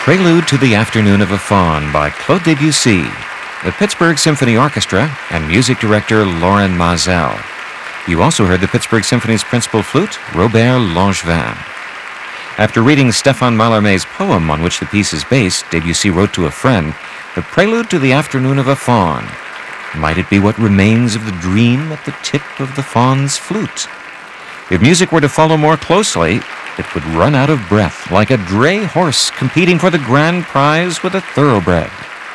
Prelude to the Afternoon of a Faun by Claude Debussy, the Pittsburgh Symphony Orchestra, and music director Lorin Maazel. You also heard the Pittsburgh Symphony's principal flute, Robert Langevin. After reading Stéphane Mallarmé's poem on which the piece is based, Debussy wrote to a friend, "The Prelude to the Afternoon of a Faun. Might it be what remains of the dream at the tip of the faun's flute? If music were to follow more closely, it would run out of breath, like a dray horse competing for the grand prize with a thoroughbred."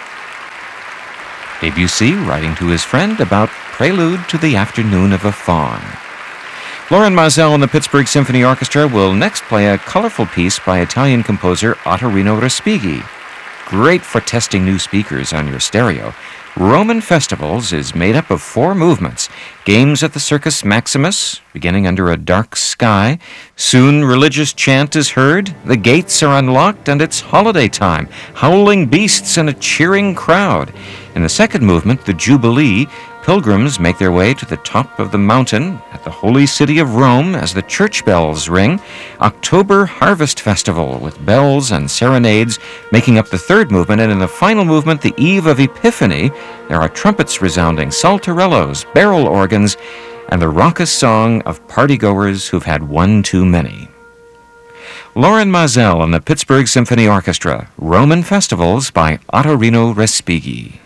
Debussy writing to his friend about Prelude to the Afternoon of a Faun. Lorin Maazel and the Pittsburgh Symphony Orchestra will next play a colorful piece by Italian composer Ottorino Respighi. Great for testing new speakers on your stereo. Roman Festivals is made up of 4 movements. Games at the Circus Maximus, beginning under a dark sky. Soon religious chant is heard, the gates are unlocked, and it's holiday time. Howling beasts and a cheering crowd. In the second movement, the Jubilee, pilgrims make their way to the top of the mountain at the holy city of Rome as the church bells ring. October Harvest Festival with bells and serenades making up the third movement, and in the final movement, the Eve of Epiphany, there are trumpets resounding, saltarellos, barrel organs, and the raucous song of partygoers who've had one too many. Lorin Maazel and the Pittsburgh Symphony Orchestra, Roman Festivals by Ottorino Respighi.